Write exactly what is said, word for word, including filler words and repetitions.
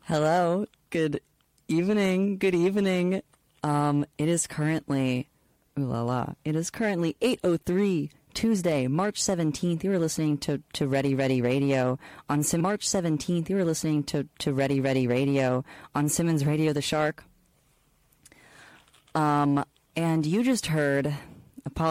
Hello. Good evening. Good evening. Um, it is currently, ooh la la, it is currently eight oh three, Tuesday, March seventeenth. You are listening to, to Ready Ready Radio. On Sim- March seventeenth, you are listening to, to Ready Ready Radio on Simmons Radio the Shark. Um, and you just heard, apologies.